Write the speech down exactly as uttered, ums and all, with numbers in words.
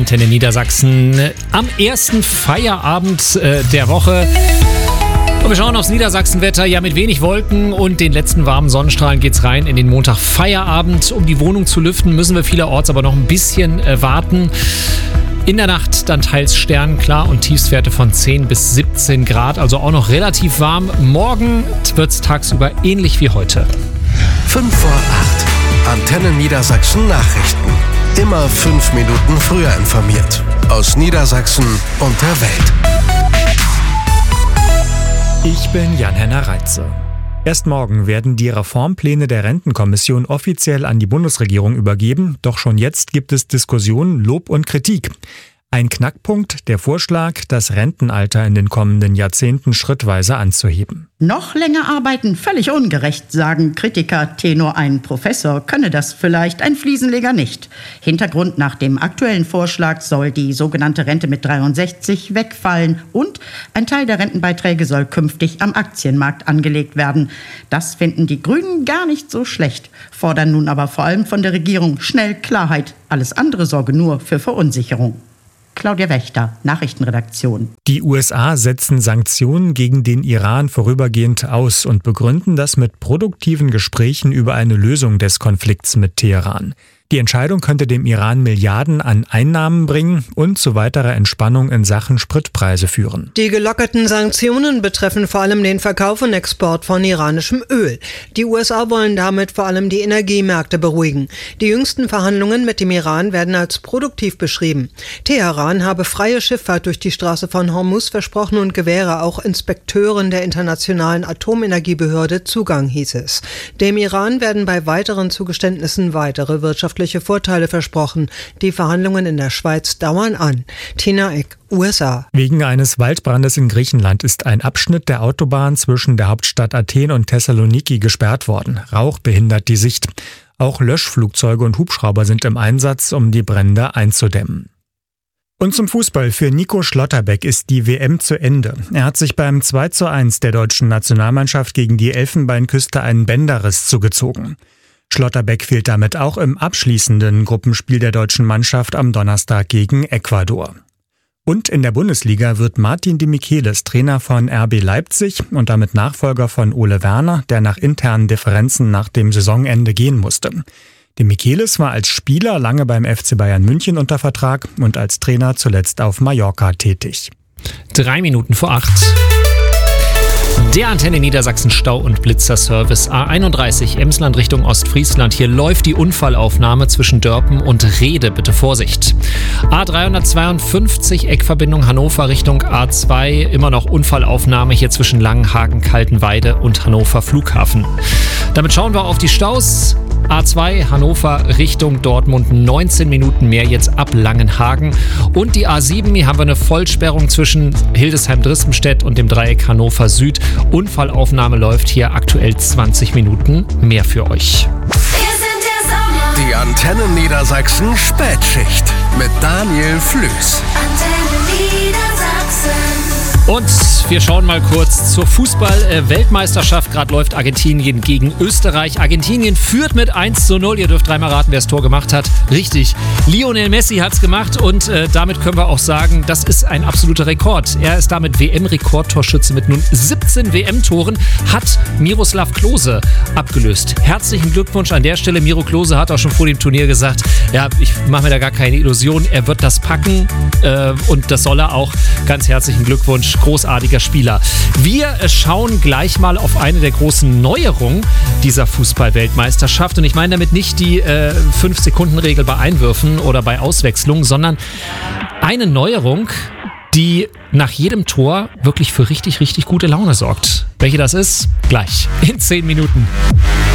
Antenne Niedersachsen am ersten Feierabend äh, der Woche. Und wir schauen aufs Niedersachsenwetter. Ja, mit wenig Wolken und den letzten warmen Sonnenstrahlen geht's rein in den Montag Feierabend. Um die Wohnung zu lüften, müssen wir vielerorts aber noch ein bisschen äh, warten. In der Nacht dann teils sternklar und Tiefstwerte von zehn bis siebzehn Grad, also auch noch relativ warm. Morgen wird's tagsüber ähnlich wie heute. fünf vor acht. Antenne Niedersachsen Nachrichten. Immer fünf Minuten früher informiert. Aus Niedersachsen und der Welt. Ich bin Jan-Henner Reitze. Erst morgen werden die Reformpläne der Rentenkommission offiziell an die Bundesregierung übergeben. Doch schon jetzt gibt es Diskussionen, Lob und Kritik. Ein Knackpunkt, der Vorschlag, das Rentenalter in den kommenden Jahrzehnten schrittweise anzuheben. Noch länger arbeiten, völlig ungerecht, sagen Kritiker. Tenor ein Professor könne das vielleicht, ein Fliesenleger nicht. Hintergrund: nach dem aktuellen Vorschlag soll die sogenannte Rente mit dreiundsechzig wegfallen und ein Teil der Rentenbeiträge soll künftig am Aktienmarkt angelegt werden. Das finden die Grünen gar nicht so schlecht, fordern nun aber vor allem von der Regierung schnell Klarheit. Alles andere sorge nur für Verunsicherung. Claudia Wächter, Nachrichtenredaktion. Die U S A setzen Sanktionen gegen den Iran vorübergehend aus und begründen das mit produktiven Gesprächen über eine Lösung des Konflikts mit Teheran. Die Entscheidung könnte dem Iran Milliarden an Einnahmen bringen und zu weiterer Entspannung in Sachen Spritpreise führen. Die gelockerten Sanktionen betreffen vor allem den Verkauf und Export von iranischem Öl. Die U S A wollen damit vor allem die Energiemärkte beruhigen. Die jüngsten Verhandlungen mit dem Iran werden als produktiv beschrieben. Teheran habe freie Schifffahrt durch die Straße von Hormuz versprochen und gewähre auch Inspekteuren der Internationalen Atomenergiebehörde Zugang, hieß es. Dem Iran werden bei weiteren Zugeständnissen weitere wirtschaftliche Vorteile versprochen. Die Verhandlungen in der Schweiz dauern an. Tina Eck, U S A. Wegen eines Waldbrandes in Griechenland ist ein Abschnitt der Autobahn zwischen der Hauptstadt Athen und Thessaloniki gesperrt worden. Rauch behindert die Sicht. Auch Löschflugzeuge und Hubschrauber sind im Einsatz, um die Brände einzudämmen. Und zum Fußball. Für Nico Schlotterbeck ist die W M zu Ende. Er hat sich beim zwei zu eins der deutschen Nationalmannschaft gegen die Elfenbeinküste einen Bänderriss zugezogen. Schlotterbeck fehlt damit auch im abschließenden Gruppenspiel der deutschen Mannschaft am Donnerstag gegen Ecuador. Und in der Bundesliga wird Martin de Michelis Trainer von R B Leipzig und damit Nachfolger von Ole Werner, der nach internen Differenzen nach dem Saisonende gehen musste. De Michelis war als Spieler lange beim F C Bayern München unter Vertrag und als Trainer zuletzt auf Mallorca tätig. Drei Minuten vor acht. Der Antenne Niedersachsen Stau- und Blitzerservice A einunddreißig Emsland Richtung Ostfriesland. Hier läuft die Unfallaufnahme zwischen Dörpen und Rede. Bitte Vorsicht. A dreihundertzweiundfünfzig Eckverbindung Hannover Richtung A zwei. Immer noch Unfallaufnahme hier zwischen Langenhagen, Kaltenweide und Hannover Flughafen. Damit schauen wir auf die Staus. A zwei Hannover Richtung Dortmund, neunzehn Minuten mehr jetzt ab Langenhagen. Und die A sieben, hier haben wir eine Vollsperrung zwischen Hildesheim-Drispenstedt und dem Dreieck Hannover Süd. Unfallaufnahme läuft hier aktuell zwanzig Minuten mehr für euch. Die Antenne Niedersachsen Spätschicht mit Daniel Flüß. Und wir schauen mal kurz zur Fußball-Weltmeisterschaft. Gerade läuft Argentinien gegen Österreich. Argentinien führt mit eins zu null. Ihr dürft dreimal raten, wer das Tor gemacht hat. Richtig, Lionel Messi hat es gemacht und äh, damit können wir auch sagen, das ist ein absoluter Rekord. Er ist damit W M-Rekordtorschütze mit nun siebzehn W M-Toren, hat Miroslav Klose abgelöst. Herzlichen Glückwunsch an der Stelle. Miro Klose hat auch schon vor dem Turnier gesagt, ja, ich mache mir da gar keine Illusion. Er wird das packen äh, und das soll er auch. Ganz herzlichen Glückwunsch. Großartiger Spieler. Wir schauen gleich mal auf eine der großen Neuerungen dieser Fußball-Weltmeisterschaft. Und ich meine damit nicht die äh, fünf Sekunden Regel bei Einwürfen oder bei Auswechslungen, sondern eine Neuerung, die nach jedem Tor wirklich für richtig, richtig gute Laune sorgt. Welche das ist? Gleich in zehn Minuten.